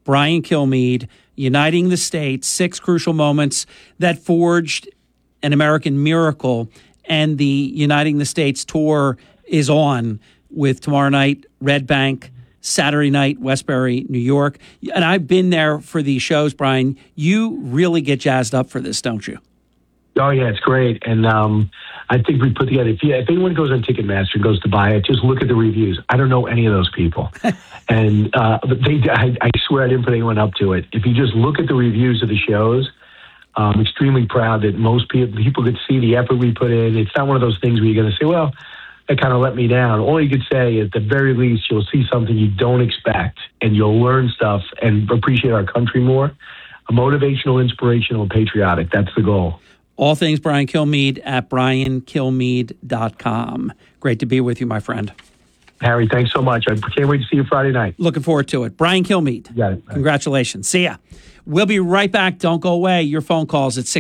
Brian Kilmeade, Uniting the States, 6 crucial moments that forged an American miracle. And the Uniting the States tour is on with tomorrow night, Red Bank, Saturday night, Westbury, New York. And I've been there for these shows, Brian. You really get jazzed up for this, don't you? Oh, yeah, it's great. And I think we put together, if anyone goes on Ticketmaster and goes to buy it, just look at the reviews. I don't know any of those people. And I swear I didn't put anyone up to it. If you just look at the reviews of the shows, I'm extremely proud that most people could see the effort we put in. It's not one of those things where you're going to say, well, that kind of let me down. All you could say, at the very least, you'll see something you don't expect, and you'll learn stuff and appreciate our country more. Motivational, inspirational, and patriotic. That's the goal. All things Brian Kilmeade at briankilmeade.com. Great to be with you, my friend. Harry, thanks so much. I can't wait to see you Friday night. Looking forward to it. Brian Kilmeade. Got it. Congratulations. See ya. We'll be right back. Don't go away. Your phone calls at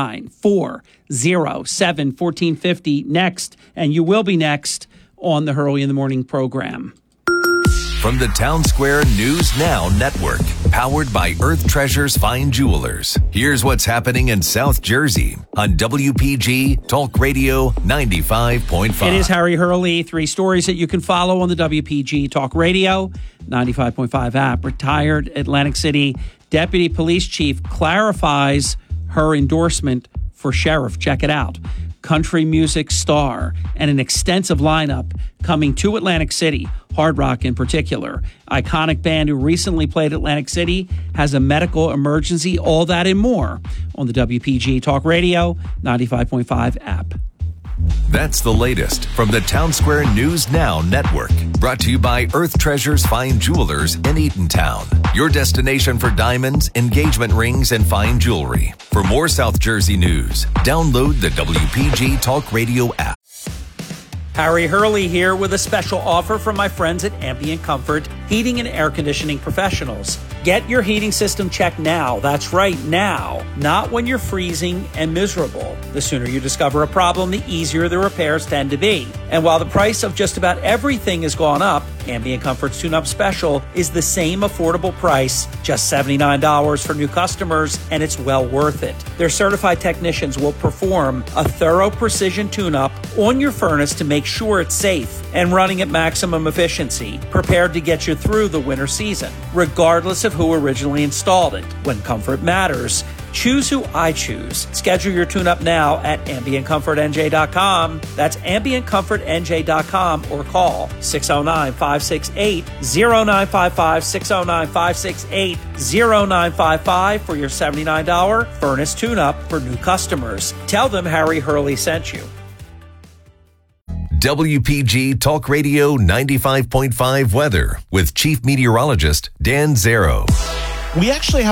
609-407-1450 next. And you will be next on the Hurley in the Morning program. From the Town Square News Now Network, powered by Earth Treasures Fine Jewelers. Here's what's happening in South Jersey on WPG Talk Radio 95.5. It is Harry Hurley. 3 stories that you can follow on the WPG Talk Radio 95.5 app. Retired Atlantic City Deputy Police Chief clarifies her endorsement for sheriff. Check it out. Country music star and an extensive lineup coming to Atlantic City, Hard Rock in particular. Iconic band who recently played Atlantic City has a medical emergency. All that and more on the WPG Talk Radio 95.5 app. That's the latest from the Town Square News Now Network. Brought to you by Earth Treasures Fine Jewelers in Eatontown. Your destination for diamonds, engagement rings, and fine jewelry. For more South Jersey news, download the WPG Talk Radio app. Harry Hurley here with a special offer from my friends at Ambient Comfort Heating and Air Conditioning Professionals. Get your heating system checked now. That's right, now. Not when you're freezing and miserable. The sooner you discover a problem, the easier the repairs tend to be. And while the price of just about everything has gone up, Ambient Comfort's Tune-Up Special is the same affordable price, just $79 for new customers, and it's well worth it. Their certified technicians will perform a thorough precision tune-up on your furnace to make sure it's safe and running at maximum efficiency, prepared to get you through the winter season, regardless of who originally installed it. When comfort matters, choose who I choose. Schedule your tune-up now at AmbientComfortNJ.com. That's AmbientComfortNJ.com or call 609-568-0955, 609-568-0955 for your $79 furnace tune-up for new customers. Tell them Harry Hurley sent you. WPG Talk Radio 95.5 weather with Chief Meteorologist Dan Zero. We actually have